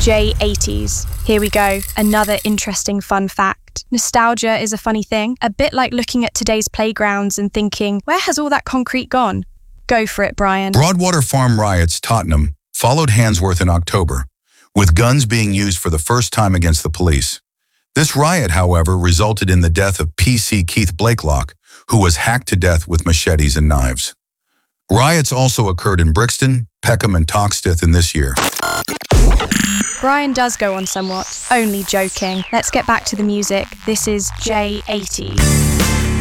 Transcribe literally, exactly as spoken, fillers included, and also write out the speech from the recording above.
J eighties. Here we go, another interesting fun fact. Nostalgia is a funny thing, a bit like looking at today's playgrounds and thinking, where has all that concrete gone? Go for it, Brian. Broadwater Farm riots, Tottenham, followed Handsworth in October, with guns being used for the first time against the police. This riot, however, resulted in the death of P C Keith Blakelock, who was hacked to death with machetes and knives. Riots also occurred in Brixton, Peckham, and Toxteth in this year. Brian does go on somewhat. Only joking. Let's get back to the music. This is J eighties.